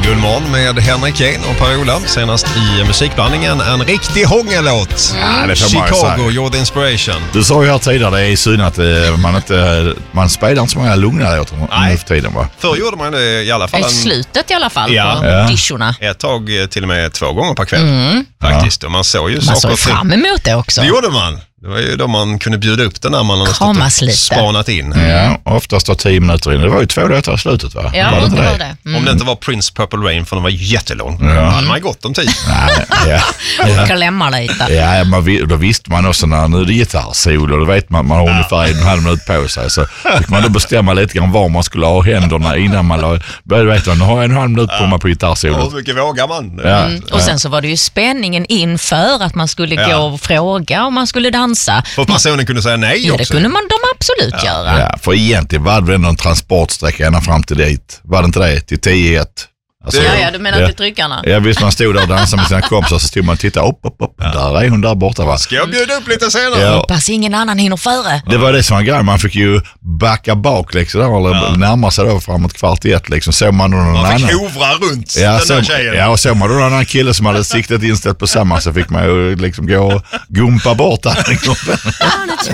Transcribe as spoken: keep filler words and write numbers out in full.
Gullmorgon med Henrik Kane och Per-Ola. Senast i musikblandningen en riktig hångellåt. Ja, det Chicago, You're the Inspiration. Du sa ju här tidigare, det är synd att eh, man inte man spelar inte så många lugna låtar nu för tiden, va? Förr gjorde man det i alla fall. I slutet i alla fall ja. på ja. diskorna. Ett tag till och med två gånger per kväll. Mm. Faktiskt. Och man såg ju Man saker såg fram emot det också. Det gjorde man. Det var ju då man kunde bjuda upp den när man hade stått och spanat in. Ja, oftast tar tio minuter in. Det var ju två låtar i slutet, va? Ja, var det det det? var det. Mm. Om det inte var Prince Purple Rain, för den var jättelång. Ja. Då hade man gott om tid. Nej, ja. ja. Klämma lite. Ja, man, då visste man också när nu är det gitarrsolo, då vet man man har ungefär en halv minut på sig. Så fick man då bestämma lite grann var man skulle ha händerna innan man la, började veta man, nu har jag en halv minut på mig på gitarrsolot. Ja, hur mycket vågar man? Ja. Mm. Och sen så var det ju spänningen inför att man skulle Ja. gå och fråga om man skulle dansa. För personen kunde säga nej Ja, också. det kunde man de absolut Ja. göra. Ja, för egentligen var det ändå en transportsträcka ända fram till dit. Var det inte det? Till tio ett. Alltså, Ja, ja, du menar ja. till tryckarna? Ja, visst, man stod där och dansade med sina kompisar, så stod man och tittade upp, upp, upp. Ja. Där är hon där borta, va? Ska jag bjuda upp lite senare? Ja. Hoppas ingen annan hinner före. Det var det som var grejen, man fick ju backa bak liksom, där, eller Ja. närma sig då framåt kvart i ett liksom. Såg man då någon Man annan. fick hovra runt Ja, den så, där tjejen. ja, och såg man då någon annan kille som hade siktet inställt på samma, så fick man ju liksom gå och gumpa bort där.